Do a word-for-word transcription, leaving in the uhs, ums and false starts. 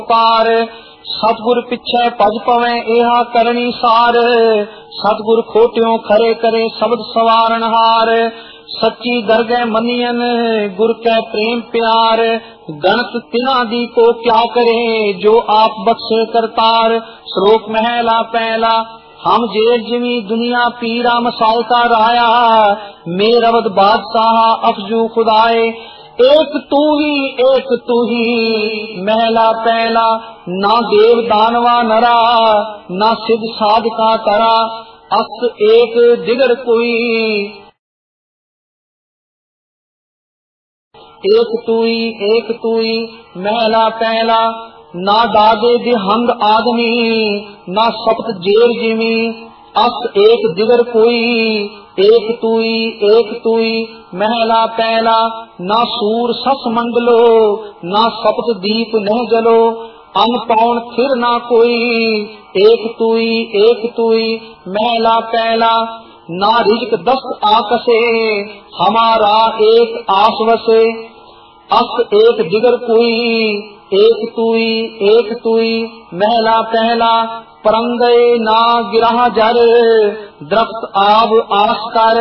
पार। सतगुर पिछे भज पवे एहा करनी सार। सतगुर खोटियों खरे करे शब्द सवारण हार। सच्ची दरगह मनियन गुर कै प्रेम प्यार। गणत तिना दी को क्या करे जो आप बख्शे करतार। श्लोक महला पहला। हम जेठ जिमी दुनिया पीरा मसाल का राया। मेरवद बादशाह अफजू खुदाए। एक तू ही एक तू ही महला पहला। ना देव दानवा नरा ना सिद्ध साधका तरा। अस एक दिगर कोई एक तुई एक तुई महला पहला। ना दादे दिहंग आदमी ना सप्त जेर जिमी। अस एक दिगर कोई एक तुई एक तुई महला पहला। ना सूर सस मंडलो ना सप्त दीप नह जलो। अन पौन थिर ना कोई एक तुई एक तुई महला पहला। ना रिजक दस्त आकसे हमारा एक आस वसे। अस एक दिगर कोई एक तुई एक तुई महला पहला। परंगए ना गिरा जर दरख्त आब आस कर।